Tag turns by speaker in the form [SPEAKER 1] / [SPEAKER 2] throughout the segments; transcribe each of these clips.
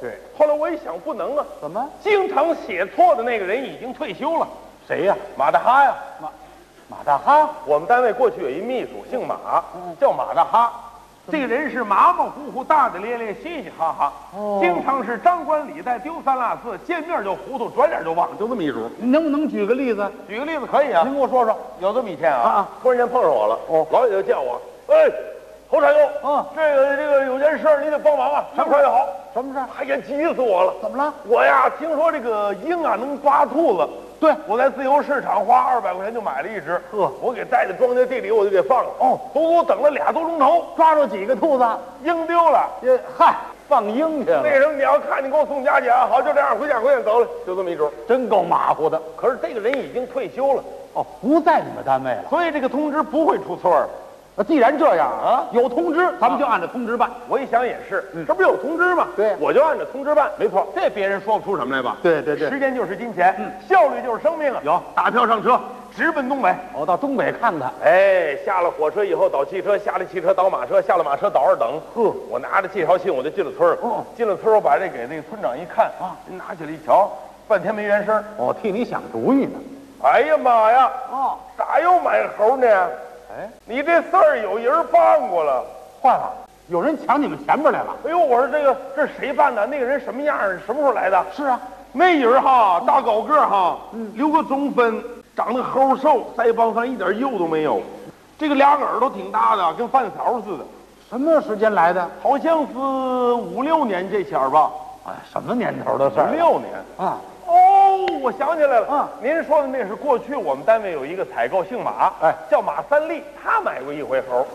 [SPEAKER 1] 对。
[SPEAKER 2] 后来我一想，不能啊，
[SPEAKER 1] 怎么？
[SPEAKER 2] 经常写错的那个人已经退休了。
[SPEAKER 1] 谁呀？
[SPEAKER 2] 马大哈呀。
[SPEAKER 1] 马大哈。
[SPEAKER 2] 我们单位过去有一秘书，姓马，叫马大哈。这个人是马马虎虎、大大咧咧、嘻嘻哈哈，经常是张冠李戴、丢三落四，见面就糊涂，转脸就忘，就这么一主。
[SPEAKER 1] 你能不能举个例子？
[SPEAKER 2] 举个例子可以啊，
[SPEAKER 1] 您给我说说。
[SPEAKER 2] 有这么一天啊，突然间碰上我了，老爷就叫我，哎，侯产佑，这个有件事你得帮忙啊，什么事也好。
[SPEAKER 1] 什么事？
[SPEAKER 2] 哎呀，急死我了！
[SPEAKER 1] 怎么了？
[SPEAKER 2] 我呀，听说这个鹰啊能抓兔子。
[SPEAKER 1] 对，
[SPEAKER 2] 我在自由市场花200块钱就买了一只，我给带到庄稼地里，我就给放了。足足等了2多钟头，
[SPEAKER 1] 抓住几个兔子？
[SPEAKER 2] 鹰丢了。
[SPEAKER 1] 嗨，放鹰去了。
[SPEAKER 2] 那什么，你要看你给我送家去啊！好，就这样，回家走了，就这么一主。
[SPEAKER 1] 真够马虎的。
[SPEAKER 2] 可是这个人已经退休了，
[SPEAKER 1] 不在你们单位了，
[SPEAKER 2] 所以这个通知不会出错的。
[SPEAKER 1] 既然这样啊，有通知，咱们就按照通知办。
[SPEAKER 2] 我一想也是，这不有通知吗？
[SPEAKER 1] 对，
[SPEAKER 2] 我就按照通知办。
[SPEAKER 1] 没错，
[SPEAKER 2] 这别人说不出什么来吧？
[SPEAKER 1] 对，
[SPEAKER 2] 时间就是金钱，效率就是生命啊！
[SPEAKER 1] 有
[SPEAKER 2] 打票上车，直奔东北。
[SPEAKER 1] 到东北看看。
[SPEAKER 2] 哎，下了火车以后倒汽车，下了汽车倒马车，下了马车倒二等。我拿着介绍信我就进了村儿。进了村儿，我把这给那个村长一看啊，人拿起来一瞧，半天没原声。
[SPEAKER 1] 替你想主意呢。
[SPEAKER 2] 哎呀妈呀！咋又买猴呢？哎，你这事儿有人办过了。
[SPEAKER 1] 坏了，有人抢你们前边来了。
[SPEAKER 2] 哎呦，我说这是谁办的？那个人什么样？什么时候来的？
[SPEAKER 1] 是啊，
[SPEAKER 2] 那人哈，大高个哈，留个中分，长得齁瘦，腮帮上一点肉都没有。这个俩耳朵挺大的，跟饭勺似的。
[SPEAKER 1] 什么时间来的？
[SPEAKER 2] 好像是5、6年这前儿吧。
[SPEAKER 1] 哎，什么年头的事儿？
[SPEAKER 2] 5、6年
[SPEAKER 1] 啊。
[SPEAKER 2] 我想起来了，您说的那是过去我们单位有一个采购姓马，叫马三立，他买过一回猴。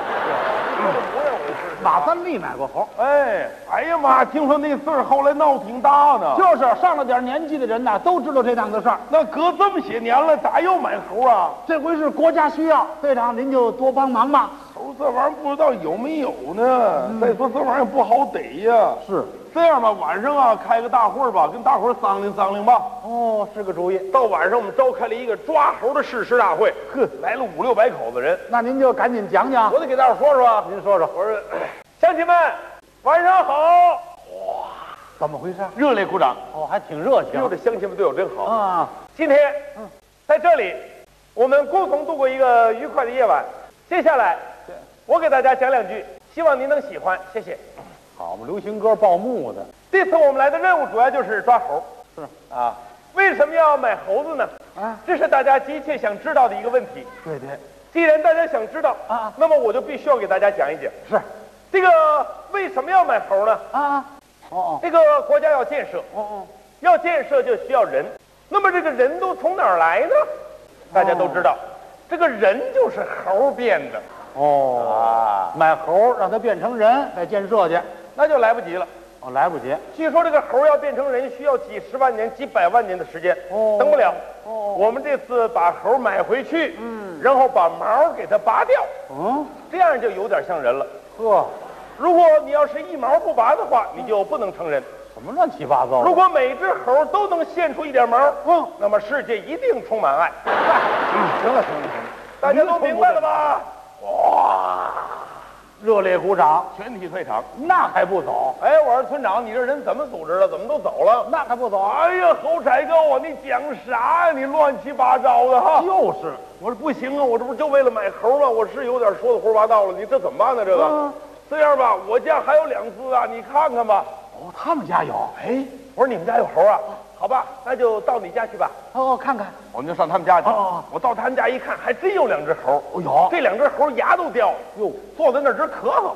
[SPEAKER 1] 马三立买过猴。
[SPEAKER 2] 哎呀妈！听说那事儿后来闹挺大呢。
[SPEAKER 1] 就是上了点年纪的人呐，都知道这档子事儿。
[SPEAKER 2] 那隔这么些年了，咋又买猴啊？
[SPEAKER 1] 这回是国家需要，队长您就多帮忙吧。
[SPEAKER 2] 猴这玩意儿不知道有没有呢？再说这玩意儿不好逮呀。
[SPEAKER 1] 是。
[SPEAKER 2] 这样吧，晚上啊开个大会吧，跟大伙商量商量吧。
[SPEAKER 1] 是个主意。
[SPEAKER 2] 到晚上我们召开了一个抓猴的誓师大会，来了500-600口子人。
[SPEAKER 1] 那您就赶紧讲讲。
[SPEAKER 2] 我得给大伙说说啊。
[SPEAKER 1] 您说说。
[SPEAKER 2] 我说，乡亲们，晚上好。
[SPEAKER 1] 哇，怎么回事？
[SPEAKER 2] 热烈鼓掌。
[SPEAKER 1] 还挺热情。
[SPEAKER 2] 这乡亲们对我真好
[SPEAKER 1] 啊。
[SPEAKER 2] 今天，在这里，我们共同度过一个愉快的夜晚。接下来，我给大家讲2句，希望您能喜欢，谢谢。
[SPEAKER 1] 好嘛，流行歌报幕的。
[SPEAKER 2] 这次我们来的任务主要就是抓猴。
[SPEAKER 1] 是
[SPEAKER 2] 啊，为什么要买猴子呢？这是大家急切想知道的一个问题。
[SPEAKER 1] 对。
[SPEAKER 2] 既然大家想知道那么我就必须要给大家讲一讲。
[SPEAKER 1] 是。
[SPEAKER 2] 这个为什么要买猴呢？这个国家要建设。要建设就需要人。那么这个人都从哪儿来呢？大家都知道，这个人就是猴变的。
[SPEAKER 1] 买猴让它变成人，再建设去，
[SPEAKER 2] 那就来不及了。
[SPEAKER 1] 来不及。
[SPEAKER 2] 据说这个猴要变成人，需要几十万年、几百万年的时间，等不了。我们这次把猴买回去，然后把毛给它拔掉，这样就有点像人了。如果你要是一毛不拔的话，你就不能成人。
[SPEAKER 1] 什么乱七八糟？
[SPEAKER 2] 如果每只猴都能现出一点毛，那么世界一定充满爱。
[SPEAKER 1] 行了，
[SPEAKER 2] 大家都明白了吧？
[SPEAKER 1] 哇！热烈鼓掌，
[SPEAKER 2] 全体退场。
[SPEAKER 1] 那还不走？
[SPEAKER 2] 哎，我说村长，你这人怎么组织的？怎么都走了？
[SPEAKER 1] 那还不走？
[SPEAKER 2] 哎呀，侯彩哥啊，你讲啥呀？你乱七八糟的哈！
[SPEAKER 1] 就是，
[SPEAKER 2] 我说不行啊，我这不就为了买猴吗？我是有点说的胡说八道了，你这怎么办呢？这个，这样吧，我家还有2只啊，你看看吧。
[SPEAKER 1] 他们家有。
[SPEAKER 2] 我说你们家有猴啊？好吧，那就到你家去吧。
[SPEAKER 1] 看看。
[SPEAKER 2] 我们就上他们家去。我到他们家一看，还真有2只猴。这2只猴牙都掉了。坐在那儿直咳嗽。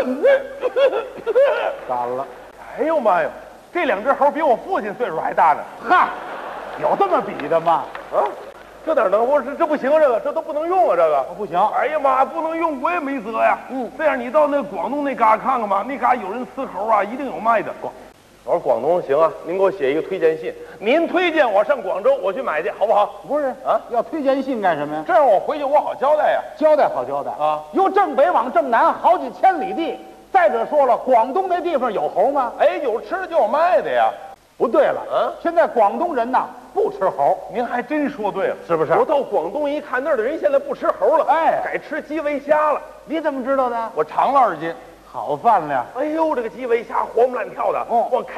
[SPEAKER 1] 干了。
[SPEAKER 2] 哎呦妈呀，这2只猴比我父亲岁数还大呢。
[SPEAKER 1] 有这么比的吗？
[SPEAKER 2] 这哪能？我说这不行，这都不能用啊，这个
[SPEAKER 1] 不行。
[SPEAKER 2] 哎呀妈，不能用，我也没辙呀。这样你到那广东那嘎看看吧，那嘎有人吃猴啊，一定有卖的。我说广东行啊，您给我写一个推荐信，您推荐我上广州，我去买去，好不好？
[SPEAKER 1] 不是要推荐信干什么呀？
[SPEAKER 2] 这样我回去我好交代呀。
[SPEAKER 1] 交代好交代啊！由正北往正南好几千里地。再者说了，广东那地方有猴吗？
[SPEAKER 2] 有吃的就有卖的呀。
[SPEAKER 1] 不对了，现在广东人呐不吃猴。
[SPEAKER 2] 您还真说对了，
[SPEAKER 1] 是不是？
[SPEAKER 2] 我到广东一看，那儿的人现在不吃猴了，改吃基围虾了。
[SPEAKER 1] 你怎么知道的？
[SPEAKER 2] 我尝了2斤，
[SPEAKER 1] 好饭量。
[SPEAKER 2] 哎呦，这个基围虾活蹦乱跳的，往开